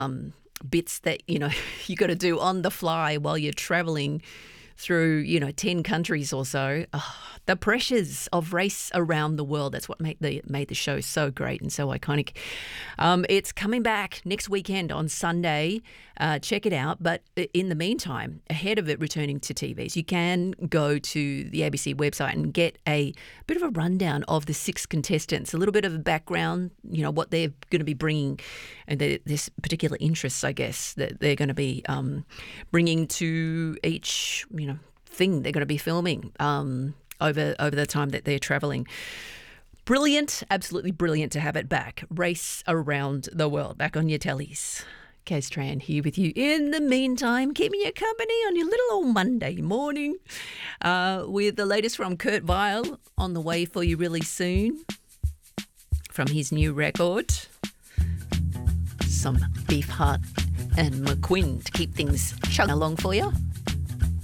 bits that, you got to do on the fly while you're traveling through, 10 countries or so. The pressures of Race Around the World. That's what made the show so great and so iconic. It's coming back next weekend on Sunday. Check it out. But in the meantime, ahead of it returning to TVs, you can go to the ABC website and get a bit of a rundown of the 6 contestants, a little bit of a background, what they're going to be bringing and this particular interests, I guess, that they're going to be bringing to each, thing they're going to be filming over the time that they're travelling. Brilliant, absolutely brilliant to have it back. Race Around the World, back on your tellies. Kaz Tran here with you. In the meantime, keeping you company on your little old Monday morning with the latest from Kurt Vile on the way for you really soon from his new record. Some Beefheart and McQueen to keep things chugging along for you.